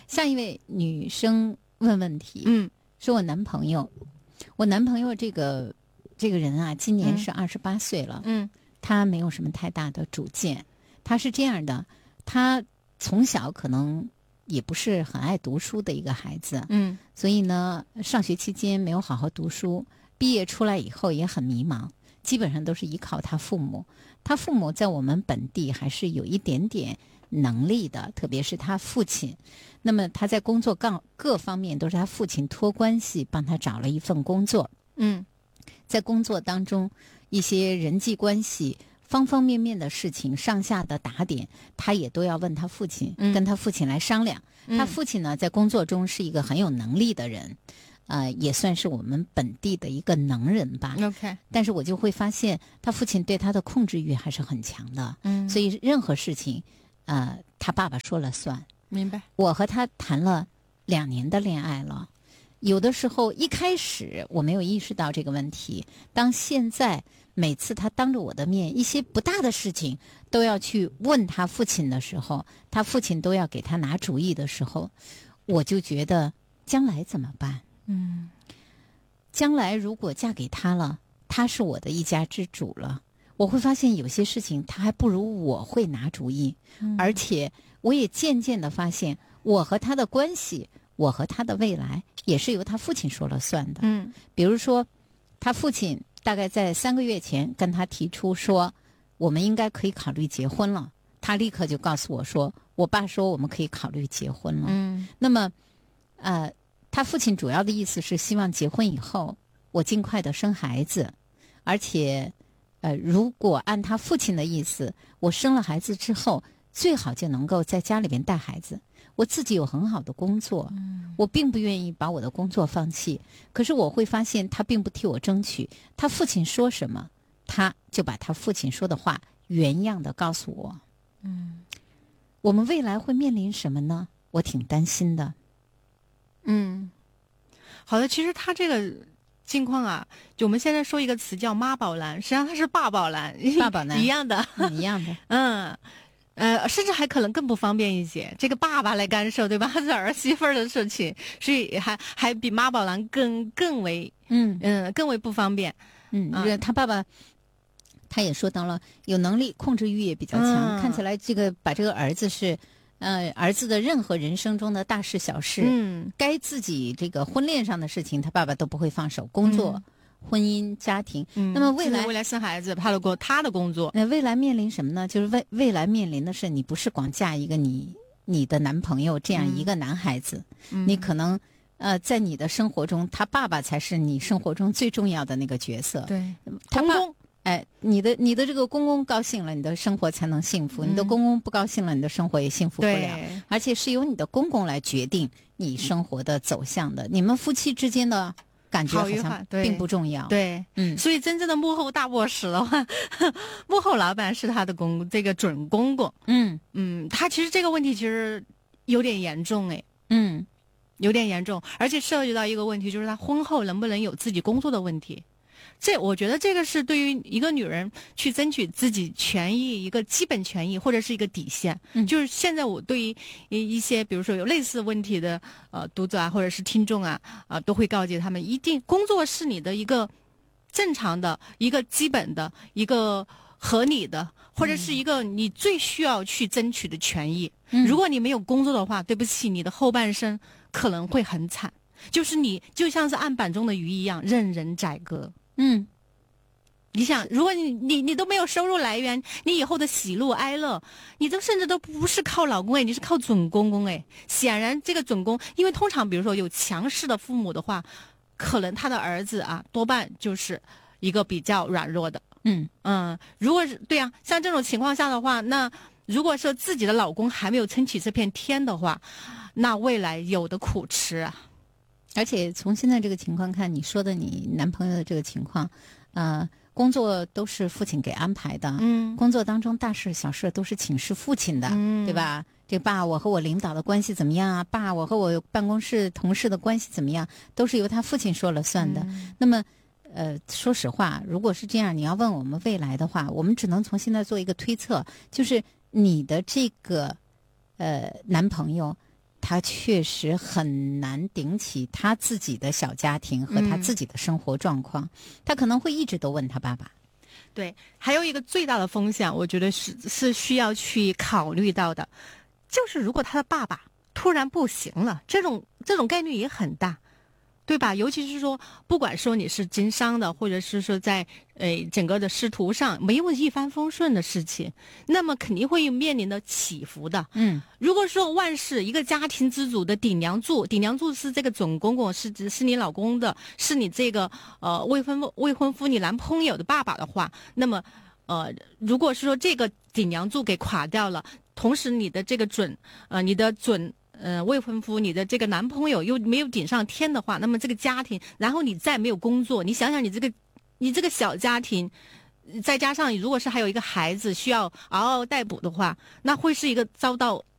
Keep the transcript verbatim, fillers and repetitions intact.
下一位女生问问题， 嗯， 说我男朋友，我男朋友这个这个人啊，今年是二十八岁了， 嗯， 他没有什么太大的主见，他是这样的，他从小可能也不是很爱读书的一个孩子， 嗯， 所以呢，上学期间没有好好读书，毕业出来以后也很迷茫，基本上都是依靠他父母。他父母在我们本地还是有一点点能力的，特别是他父亲。那么他在工作各各方面都是他父亲托关系帮他找了一份工作。 嗯， 在工作当中，一些人际关系方方面面的事情，上下的打点，他也都要问他父亲， 嗯、 跟他父亲来商量。 嗯、 他父亲呢，在工作中是一个很有能力的人，呃，也算是我们本地的一个能人吧。 OK， 但是我就会发现，他父亲对他的控制欲还是很强的。 嗯， 所以任何事情，呃，他爸爸说了算。 明白。 我和他谈了两年的恋爱了。有的时候一开始我没有意识到这个问题，当现在每次他当着我的面一些不大的事情都要去问他父亲的时候，他父亲都要给他拿主意的时候，我就觉得将来怎么办？ 嗯， 将来如果嫁给他了，他是我的一家之主了，我会发现有些事情他还不如我会拿主意， 嗯、 而且我也渐渐地发现我和他的关系，我和他的未来也是由他父亲说了算的。 嗯， 比如说他父亲大概在三个月前跟他提出说我们应该可以考虑结婚了，他立刻就告诉我说我爸说我们可以考虑结婚了。 嗯， 那么呃，他父亲主要的意思是希望结婚以后我尽快的生孩子，而且呃，如果按他父亲的意思，我生了孩子之后最好就能够在家里边带孩子，我自己有很好的工作， 嗯， 我并不愿意把我的工作放弃。可是我会发现他并不替我争取，他父亲说什么他就把他父亲说的话原样的告诉我。 嗯， 我们未来会面临什么呢？我挺担心的。 嗯，好的，其实他这个境况啊，就我们现在说一个词叫妈宝男，实际上他是爸宝男， 爸宝男一样的， 一样的。 嗯。呃，甚至还可能更不方便一些，这个爸爸来干涉，对吧？是儿媳妇儿的事情，所以还还比妈宝男更更为嗯嗯、呃、更为不方便。 嗯， 啊、 他爸爸他也说到了有能力，控制欲也比较强， 嗯、 看起来这个把这个儿子是呃儿子的任何人生中的大事小事， 嗯， 该自己这个婚恋上的事情，他爸爸都不会放手，工作。 嗯婚姻家庭， 嗯， 那么未来未来生孩子，他的工他的工作， 那未来面临什么呢？就是未未来面临的是，你不是光嫁一个你你的男朋友这样一个男孩子， 嗯、 你可能呃在你的生活中，他爸爸才是你生活中最重要的那个角色。 对， 他公公， 哎，你的你的这个公公高兴了，你的生活才能幸福； 嗯、 你的公公不高兴了，你的生活也幸福不了。 对， 而且是由你的公公来决定你生活的走向的。你们夫妻之间的感觉好像并不重要。 对， 嗯， 所以真正的幕后大 boss 的话，幕后老板是他的公这个准公公。 嗯嗯，他其实这个问题其实有点严重哎， 嗯， 有点严重，而且涉及到一个问题，就是他婚后能不能有自己工作的问题。这我觉得这个是对于一个女人去争取自己权益一个基本权益或者是一个底线。 嗯， 就是现在我对于一些比如说有类似问题的呃读者啊或者是听众啊啊、呃、都会告诫他们，一定工作是你的一个正常的一个基本的一个合理的或者是一个你最需要去争取的权益。 嗯， 如果你没有工作的话，对不起，你的后半生可能会很惨，就是你就像是案板中的鱼一样任人宰割。 嗯， 你想，如果你你你都没有收入来源，你以后的喜怒哀乐，你都甚至都不是靠老公哎，你是靠准公公哎。显然，这个准公，因为通常比如说有强势的父母的话，可能他的儿子啊，多半就是一个比较软弱的。 嗯嗯，如果是对啊，像这种情况下的话，那如果说自己的老公还没有撑起这片天的话，那未来有的苦吃啊。 而且从现在这个情况看，你说的你男朋友的这个情况，呃，工作都是父亲给安排的， 嗯， 工作当中大事小事都是请示父亲的， 嗯， 对吧？这爸，我和我领导的关系怎么样啊？爸，我和我办公室同事的关系怎么样？都是由他父亲说了算的。 嗯、 那么，呃，说实话，如果是这样，你要问我们未来的话，我们只能从现在做一个推测，就是你的这个呃男朋友。 他确实很难顶起他自己的小家庭和他自己的生活状况，嗯、他可能会一直都问他爸爸。 对，还有一个最大的风险，我觉得是是需要去考虑到的，就是如果他的爸爸突然不行了，这种这种概率也很大。对吧？尤其是说，不管说你是经商的，或者是说在呃整个的仕途上没有一帆风顺的事情，那么肯定会面临的起伏的。 嗯， 如果说万事一个家庭之主的顶梁柱，顶梁柱是这个准公公，是指是你老公的，是你这个呃未婚未婚夫你男朋友的爸爸的话，那么呃如果是说这个顶梁柱给垮掉了，同时你的这个准呃你的准。呃，未婚夫，你的这个男朋友又没有顶上天的话，那么这个家庭，然后你再没有工作，你想想你这个，你这个小家庭，再加上如果是还有一个孩子需要嗷嗷待哺的话，那会是一个遭到